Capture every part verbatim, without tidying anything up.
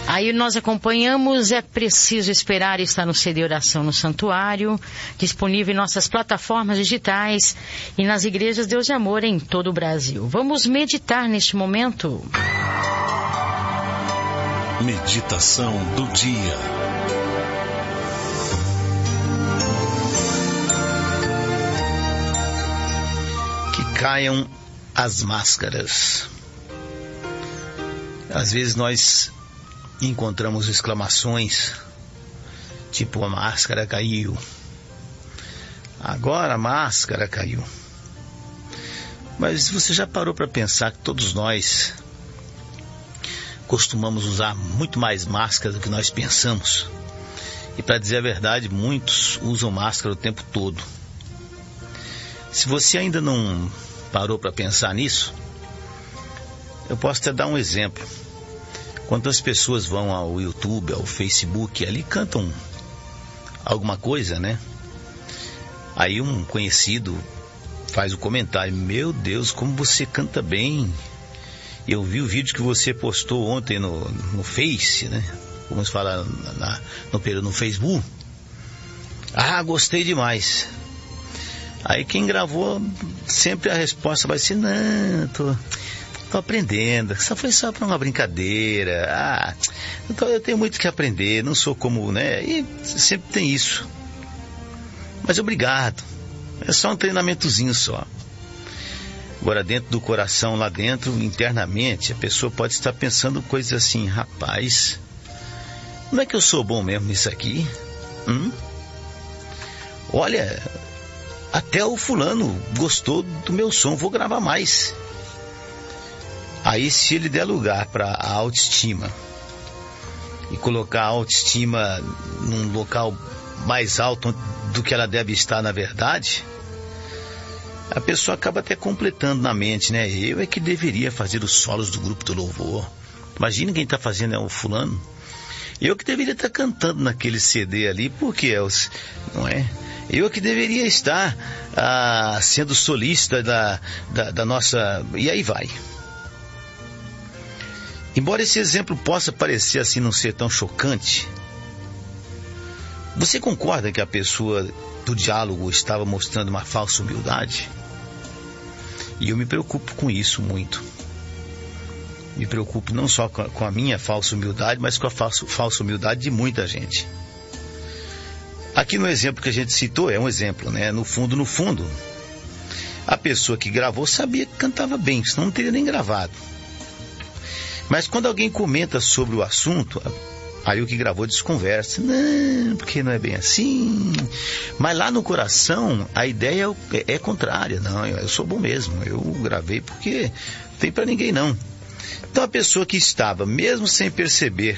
Aí nós acompanhamos, é preciso esperar, está no C D Oração no Santuário, disponível em nossas plataformas digitais e nas igrejas Deus e Amor em todo o Brasil. Vamos meditar neste momento. Meditação do dia. Que caiam as máscaras. Às vezes nós encontramos exclamações tipo: a máscara caiu, agora a máscara caiu. Mas você já parou para pensar que todos nós costumamos usar muito mais máscara do que nós pensamos? E para dizer a verdade, muitos usam máscara o tempo todo. Se você ainda não parou para pensar nisso, eu posso te dar um exemplo. Quantas pessoas vão ao YouTube, ao Facebook, ali cantam alguma coisa, né? Aí um conhecido faz o comentário: meu Deus, como você canta bem. Eu vi o vídeo que você postou ontem no, no Face, né? Vamos falar na, no período no Facebook. Ah, gostei demais. Aí quem gravou, sempre a resposta vai ser: não, tô... Estou aprendendo, só foi só para uma brincadeira. Ah, então eu tenho muito que aprender, não sou como, né? E sempre tem isso. Mas obrigado, é só um treinamentozinho só. Agora, dentro do coração, lá dentro, internamente, a pessoa pode estar pensando coisas assim: rapaz, não é que eu sou bom mesmo nisso aqui? Hum? Olha, até o fulano gostou do meu som, vou gravar mais. Aí, se ele der lugar para a autoestima e colocar a autoestima num local mais alto do que ela deve estar na verdade, a pessoa acaba até completando na mente, né? Eu é que deveria fazer os solos do grupo do louvor. Imagina quem está fazendo é o fulano. Eu que deveria estar cantando naquele C D ali, porque é os, não é? Eu que deveria estar ah, sendo solista da, da, da nossa... E aí vai. Embora esse exemplo possa parecer assim não ser tão chocante, você concorda que a pessoa do diálogo estava mostrando uma falsa humildade? E eu me preocupo com isso muito. Me preocupo não só com a minha falsa humildade, mas com a falsa, falsa humildade de muita gente. Aqui no exemplo que a gente citou, é um exemplo, né? No fundo, no fundo, a pessoa que gravou sabia que cantava bem, senão não teria nem gravado. Mas quando alguém comenta sobre o assunto, aí o que gravou desconversa. Não, porque não é bem assim. Mas lá no coração, a ideia é, é contrária. Não, eu sou bom mesmo. Eu gravei porque não tem pra ninguém não. Então a pessoa que estava, mesmo sem perceber,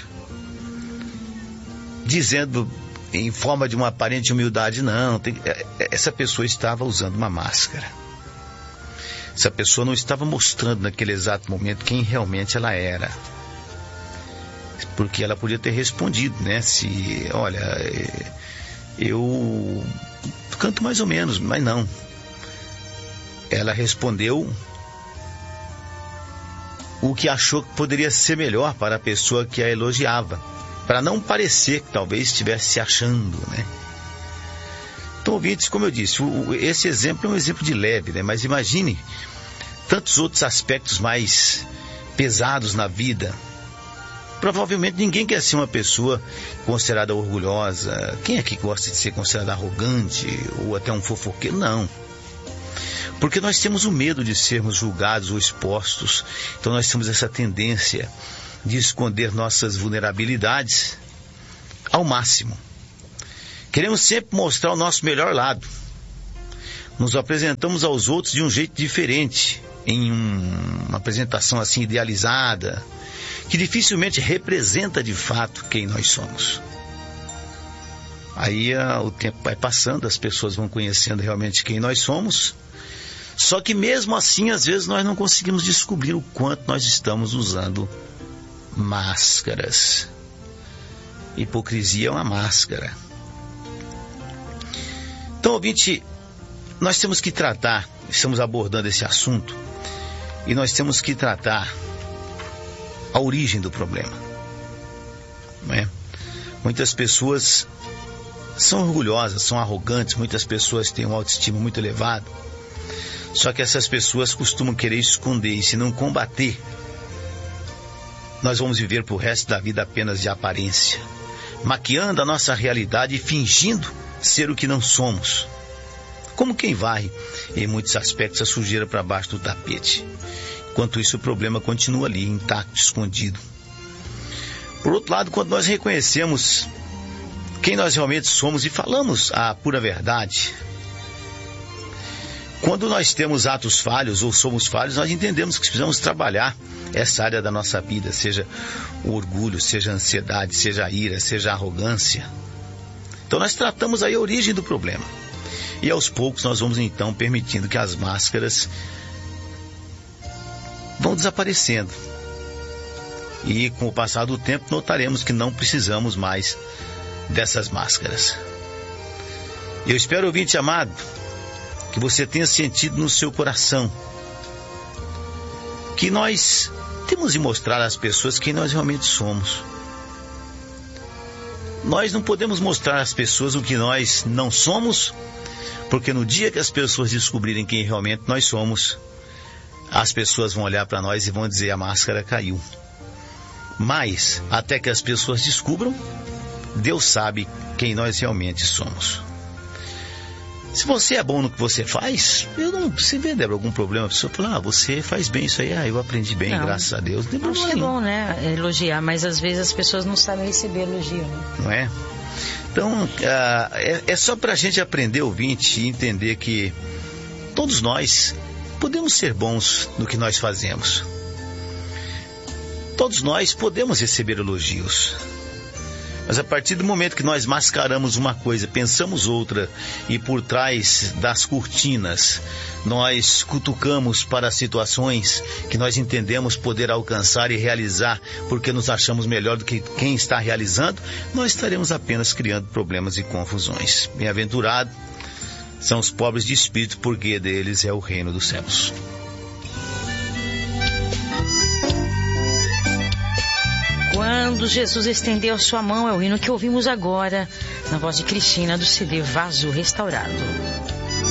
dizendo em forma de uma aparente humildade, não, tem, essa pessoa estava usando uma máscara. Essa pessoa não estava mostrando naquele exato momento quem realmente ela era. Porque ela podia ter respondido, né? Se, olha, eu canto mais ou menos, mas não. Ela respondeu o que achou que poderia ser melhor para a pessoa que a elogiava, para não parecer que talvez estivesse se achando, né? Então, ouvintes, como eu disse, o, esse exemplo é um exemplo de leve, né? Mas imagine tantos outros aspectos mais pesados na vida. Provavelmente ninguém quer ser uma pessoa considerada orgulhosa. Quem é que gosta de ser considerado arrogante ou até um fofoqueiro? Não. Porque nós temos o medo de sermos julgados ou expostos. Então nós temos essa tendência de esconder nossas vulnerabilidades ao máximo. Queremos sempre mostrar o nosso melhor lado. Nos apresentamos aos outros de um jeito diferente, em um, uma apresentação assim idealizada, que dificilmente representa de fato quem nós somos. Aí ah, o tempo vai passando, as pessoas vão conhecendo realmente quem nós somos, só que mesmo assim, às vezes, nós não conseguimos descobrir o quanto nós estamos usando máscaras. Hipocrisia é uma máscara. Então, ouvinte, nós temos que tratar, estamos abordando esse assunto, e nós temos que tratar a origem do problema. não é? Muitas pessoas são orgulhosas, são arrogantes, muitas pessoas têm uma autoestima muito elevada. Só que essas pessoas costumam querer esconder, e se não combater, nós vamos viver pro resto da vida apenas de aparência, maquiando a nossa realidade e fingindo ser o que não somos. Como quem varre, em muitos aspectos, a sujeira para baixo do tapete. Enquanto isso, o problema continua ali, intacto, escondido. Por outro lado, quando nós reconhecemos quem nós realmente somos e falamos a pura verdade, quando nós temos atos falhos ou somos falhos, nós entendemos que precisamos trabalhar essa área da nossa vida, seja o orgulho, seja a ansiedade, seja a ira, seja a arrogância. Então nós tratamos aí a origem do problema. E aos poucos nós vamos então permitindo que as máscaras vão desaparecendo. E com o passar do tempo notaremos que não precisamos mais dessas máscaras. Eu espero, ouvinte amado, que você tenha sentido no seu coração que nós temos de mostrar às pessoas quem nós realmente somos. Nós não podemos mostrar às pessoas o que nós não somos, porque no dia que as pessoas descobrirem quem realmente nós somos, as pessoas vão olhar para nós e vão dizer: a máscara caiu. Mas, até que as pessoas descubram, Deus sabe quem nós realmente somos. Se você é bom no que você faz, eu não, se vê, Débora, algum problema, a pessoa fala: ah, você faz bem isso aí, ah, eu aprendi bem, não, graças a Deus. Não acho que é bom, né, elogiar, mas às vezes as pessoas não sabem receber elogio, né? Não é? Então, ah, é, é só para a gente aprender, ouvinte, e entender que todos nós podemos ser bons no que nós fazemos. Todos nós podemos receber elogios. Mas a partir do momento que nós mascaramos uma coisa, pensamos outra, e por trás das cortinas nós cutucamos para situações que nós entendemos poder alcançar e realizar porque nos achamos melhor do que quem está realizando, nós estaremos apenas criando problemas e confusões. Bem-aventurado são os pobres de espírito, porque deles é o reino dos céus. Quando Jesus estendeu a sua mão, é o hino que ouvimos agora, na voz de Cristina, do C D Vaso Restaurado.